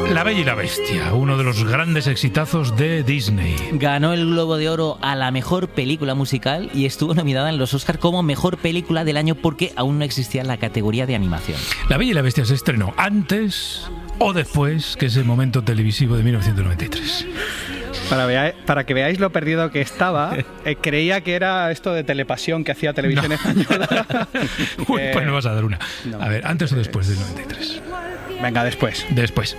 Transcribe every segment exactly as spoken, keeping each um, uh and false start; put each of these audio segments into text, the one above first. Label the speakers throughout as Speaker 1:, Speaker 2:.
Speaker 1: La Bella y la Bestia, uno de los grandes exitazos de Disney.
Speaker 2: Ganó el Globo de Oro a la mejor película musical y estuvo nominada en los Oscar como mejor película del año porque aún no existía la categoría de animación.
Speaker 1: La Bella y la Bestia se estrenó antes o después que ese momento televisivo de mil novecientos noventa y tres.
Speaker 3: Para, vea, para que veáis lo perdido que estaba, eh, creía que era esto de Telepasión que hacía Televisión
Speaker 1: no.
Speaker 3: Española.
Speaker 1: Uy,
Speaker 3: eh,
Speaker 1: pues no vas a dar una.
Speaker 3: No.
Speaker 1: A ver, ¿antes o después del noventa y tres?
Speaker 3: Venga, después.
Speaker 1: Después.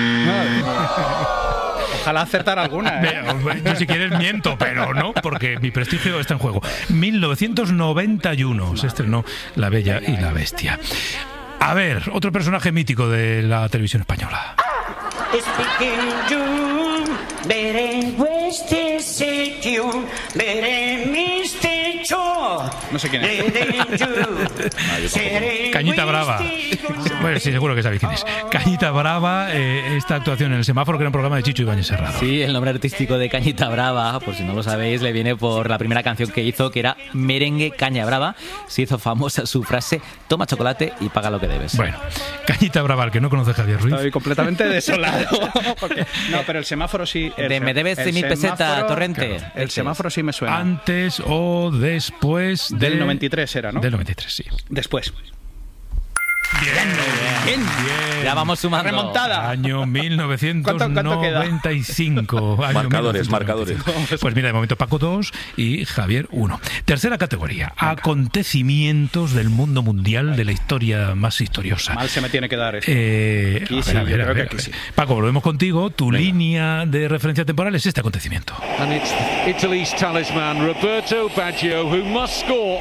Speaker 3: Ojalá acertar alguna. ¿eh?
Speaker 1: Yo si quieres miento, pero no, porque mi prestigio está en juego. mil novecientos noventa y uno se estrenó La Bella y la Bestia. A ver, otro personaje mítico de la televisión española.
Speaker 3: No sé quién es.
Speaker 1: Cañita Brava. Bueno, sí, seguro que sabéis quién es. Cañita Brava, eh, esta actuación en El Semáforo, que era un programa de Chicho Ibáñez Serrano.
Speaker 2: Sí, el nombre artístico de Cañita Brava, por si no lo sabéis, le viene por la primera canción que hizo, que era Merengue Caña Brava. Se hizo famosa su frase: toma chocolate y paga lo que debes.
Speaker 1: Bueno, Cañita Brava, al que no conoce Javier Ruiz.
Speaker 3: Estoy completamente desolado. Porque, no, pero el semáforo sí. El,
Speaker 2: de me debes de mi peseta, Torrente.
Speaker 3: Claro, el semáforo sí me suena.
Speaker 1: Antes o después de...
Speaker 3: Del noventa y tres era, ¿no?
Speaker 1: Del noventa y tres, sí.
Speaker 3: Después.
Speaker 1: Bien, bien, bien.
Speaker 2: Ya vamos sumando.
Speaker 3: Remontada.
Speaker 1: Año mil novecientos noventa y cinco. Año
Speaker 4: marcadores,
Speaker 1: mil novecientos noventa y cinco.
Speaker 4: marcadores.
Speaker 1: Pues mira, de momento Paco dos y Javier uno. Tercera categoría. Venga. Acontecimientos del mundo mundial de la historia más historiosa.
Speaker 3: Mal se me tiene que dar eso.
Speaker 1: Eh,
Speaker 3: aquí
Speaker 1: a
Speaker 3: sí,
Speaker 1: ver, a ver, a ver,
Speaker 3: creo que
Speaker 1: a ver.
Speaker 3: aquí sí.
Speaker 1: Paco, volvemos contigo. Tu
Speaker 4: Venga.
Speaker 1: línea de referencia temporal es este acontecimiento.
Speaker 5: And it's Italy's talisman, Roberto Baggio, who must score.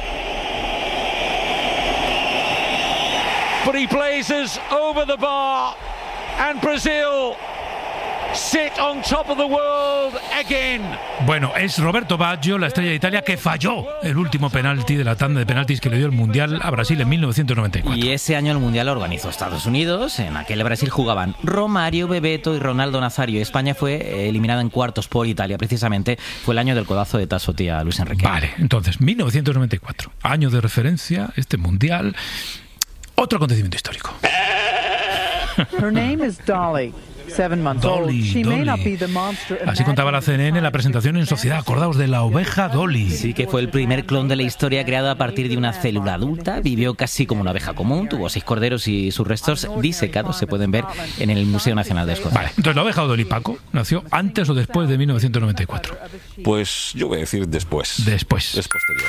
Speaker 5: But he blazes over the bar, and Brazil sit on top of the world again.
Speaker 1: Bueno, es Roberto Baggio, la estrella de Italia, que falló el último penalti de la tanda de penaltis que le dio el Mundial a Brasil en mil novecientos noventa y cuatro.
Speaker 2: Y ese año el Mundial lo organizó Estados Unidos. En aquel Brasil jugaban Romario, Bebeto y Ronaldo Nazario. España fue eliminada en cuartos por Italia. Precisamente fue el año del codazo de Tasso Tía Luis Enrique.
Speaker 1: Vale, entonces, mil novecientos noventa y cuatro, año de referencia, este Mundial. Otro acontecimiento histórico.
Speaker 6: Her name is Dolly. Seven months
Speaker 1: Dolly,
Speaker 6: old. She
Speaker 1: Dolly.
Speaker 6: may not be the monster
Speaker 1: Así contaba la C N N en la presentación en Sociedad. Acordaos de la oveja Dolly.
Speaker 2: Sí, que fue el primer clon de la historia creado a partir de una célula adulta. Vivió casi como una abeja común, tuvo seis corderos y sus restos disecados se pueden ver en el Museo Nacional de Escocia.
Speaker 1: Vale, entonces la oveja Dolly, Paco, ¿nació antes o después de mil novecientos noventa y cuatro?
Speaker 4: Pues yo voy a decir después.
Speaker 1: Después.
Speaker 4: Es posterior.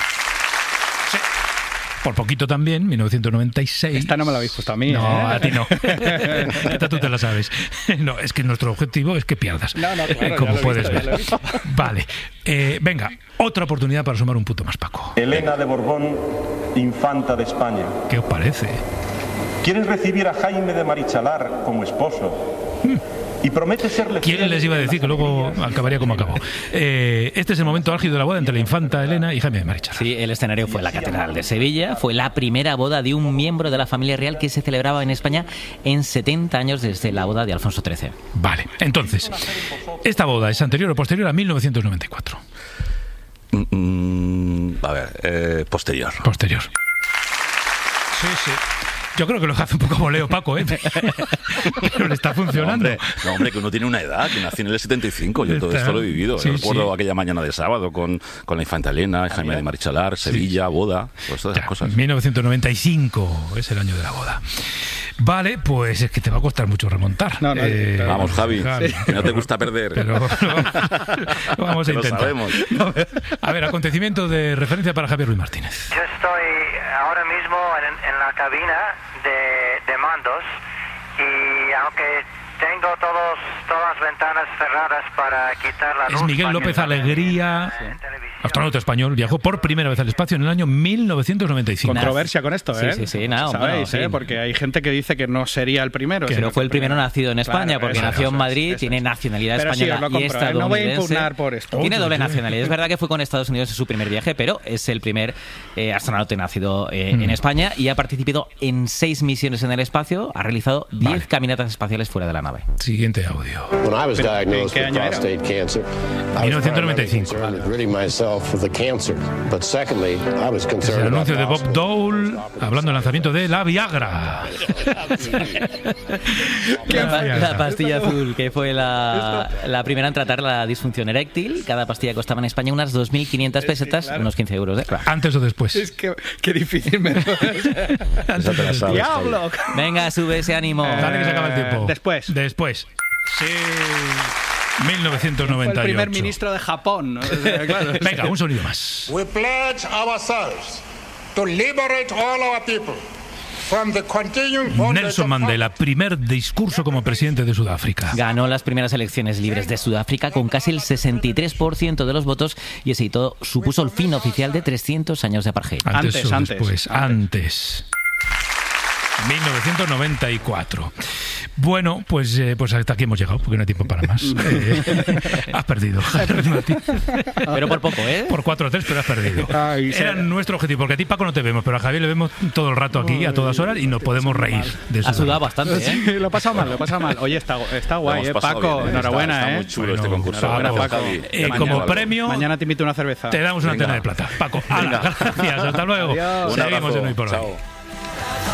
Speaker 1: Por poquito también, mil novecientos noventa y seis.
Speaker 3: Esta no me la habéis puesto a mí.
Speaker 1: No,
Speaker 3: ¿eh?
Speaker 1: a ti no. Esta tú te la sabes. No, es que nuestro objetivo es que pierdas.
Speaker 3: No, no, claro,
Speaker 1: como
Speaker 3: ya lo he
Speaker 1: puedes
Speaker 3: visto, ya lo he
Speaker 1: ver.
Speaker 3: visto.
Speaker 1: Vale. Eh, venga, otra oportunidad para sumar un punto más, Paco.
Speaker 7: Elena de Borbón, infanta de España.
Speaker 1: ¿Qué os parece?
Speaker 7: ¿Quieres recibir a Jaime de Marichalar como esposo? Hmm. Y promete serle fiel.
Speaker 1: ¿Quién les iba a decir que luego acabaría como acabó? Eh, este es el momento álgido de la boda entre la infanta Elena y Jaime de Marichalar.
Speaker 2: Sí, el escenario fue la Catedral de Sevilla. Fue la primera boda de un miembro de la familia real que se celebraba en España en setenta años desde la boda de Alfonso trece.
Speaker 1: Vale, entonces, ¿esta boda es anterior o posterior a mil novecientos noventa y cuatro?
Speaker 4: Mm, a ver, eh, posterior.
Speaker 1: Posterior. Sí, sí. Yo creo que lo hace un poco voleo, Paco, ¿eh? Pero le está funcionando.
Speaker 4: No, hombre, no, hombre, que uno tiene una edad, que nació en el setenta y cinco. Yo todo
Speaker 1: Está.
Speaker 4: esto lo he vivido.
Speaker 1: Sí,
Speaker 4: Yo recuerdo
Speaker 1: sí.
Speaker 4: aquella mañana de sábado con, con la infanta Elena, Jaime de Marichalar, Sevilla, boda, pues todas esas
Speaker 1: Ya,
Speaker 4: cosas.
Speaker 1: mil novecientos noventa y cinco es el año de la boda. Vale, pues es que te va a costar mucho remontar.
Speaker 3: No, no,
Speaker 1: Eh,
Speaker 4: Vamos, Javi,
Speaker 1: Javi.
Speaker 4: que no te gusta perder.
Speaker 1: Pero lo, lo vamos a
Speaker 4: Lo
Speaker 1: intentar.
Speaker 4: sabemos.
Speaker 1: A ver, acontecimiento de referencia para Javier Ruiz Martínez.
Speaker 8: Yo estoy ahora mismo en, en la cabina de, de mandos y aunque tengo todos, todas las ventanas cerradas para quitar la luz...
Speaker 1: Es Miguel López Alegría, astronauta español, viajó por primera vez al espacio en el año mil novecientos noventa y cinco.
Speaker 3: Controversia con esto, ¿eh?
Speaker 2: Sí, sí, sí, nada,
Speaker 3: ¿Sabéis,
Speaker 2: bueno, sí.
Speaker 3: eh? Porque hay gente que dice que no sería el primero.
Speaker 2: Que
Speaker 3: sino
Speaker 2: no fue el primero nacido en España,
Speaker 3: Claro,
Speaker 2: porque
Speaker 3: eso,
Speaker 2: nació
Speaker 3: eso
Speaker 2: en
Speaker 3: es,
Speaker 2: Madrid,
Speaker 3: eso
Speaker 2: tiene
Speaker 3: es.
Speaker 2: nacionalidad
Speaker 3: Pero sí, os
Speaker 2: española
Speaker 3: lo
Speaker 2: y
Speaker 3: compro, ¿eh?
Speaker 2: estadounidense.
Speaker 3: No voy a impugnar por esto.
Speaker 2: Tiene doble
Speaker 1: Otro,
Speaker 2: nacionalidad. Es verdad que fue con Estados Unidos en su primer viaje, pero es el primer eh, astronauta nacido eh,
Speaker 1: Mm.
Speaker 2: en España y ha participado en seis misiones en el espacio, ha realizado diez
Speaker 1: Vale.
Speaker 2: caminatas espaciales fuera de la nave.
Speaker 1: Siguiente audio.
Speaker 9: When I was diagnosed
Speaker 3: ¿qué
Speaker 9: with
Speaker 3: año era?
Speaker 9: prostate cancer, I
Speaker 1: mil novecientos
Speaker 9: was
Speaker 1: noventa y cinco.
Speaker 9: primarily concerned with ridding myself
Speaker 1: Es el anuncio de Bob Dole hablando del lanzamiento de la Viagra.
Speaker 2: La, la pastilla azul, que fue la, la primera en tratar la disfunción eréctil. Cada pastilla costaba en España unas dos mil quinientas pesetas, claro. unos quince euros. ¿eh?
Speaker 1: Antes o después.
Speaker 3: Es que qué difícil me ¡Diablo!
Speaker 2: Venga, sube ese ánimo.
Speaker 1: Eh, Dale que se acaba el tiempo.
Speaker 3: Después.
Speaker 1: Después. Sí. mil novecientos noventa y ocho.
Speaker 3: Fue el primer ministro de Japón, ¿no? Claro.
Speaker 1: Venga, un sonido más.
Speaker 9: We pledge ourselves to liberate all our people from the continuing bondage.
Speaker 1: Nelson Mandela, primer discurso como presidente de Sudáfrica.
Speaker 2: Ganó las primeras elecciones libres de Sudáfrica con casi el sesenta y tres por ciento de los votos y ese hito supuso el fin oficial de trescientos años de apartheid.
Speaker 1: Antes,
Speaker 3: antes
Speaker 1: o
Speaker 3: antes.
Speaker 1: después, antes. antes. mil novecientos noventa y cuatro. Bueno, pues, eh, pues hasta aquí hemos llegado, porque no hay tiempo para más. Eh, has perdido.
Speaker 2: Pero por poco, ¿eh?
Speaker 1: Por cuatro a tres, pero has perdido.
Speaker 3: Ay,
Speaker 1: Era
Speaker 3: sí.
Speaker 1: nuestro objetivo, porque a ti, Paco, no te vemos, pero a Javier le vemos todo el rato aquí, a todas horas, y nos podemos reír de eso.
Speaker 2: Ha sudado bastante, ¿eh?
Speaker 3: Sí, lo he pasado mal, lo he pasado mal. Oye, está, está guay,
Speaker 4: Lo
Speaker 3: ¿eh?
Speaker 4: hemos pasado
Speaker 3: Paco,
Speaker 4: bien, ¿eh?
Speaker 3: enhorabuena,
Speaker 4: está, está
Speaker 3: ¿eh?
Speaker 4: muy chulo
Speaker 1: Bueno,
Speaker 4: este concurso.
Speaker 3: enhorabuena,
Speaker 4: Bravo,
Speaker 3: Paco.
Speaker 4: Javi.
Speaker 1: Eh,
Speaker 3: Mañana-
Speaker 1: como premio,
Speaker 3: Mañana te invito a una cerveza.
Speaker 1: te damos una
Speaker 4: Venga.
Speaker 1: antena de plata. Paco, ala, gracias, hasta luego.
Speaker 3: Adiós.
Speaker 4: Un
Speaker 1: Seguimos
Speaker 4: abrazo.
Speaker 1: en Hoy por Hoy.
Speaker 4: Chao.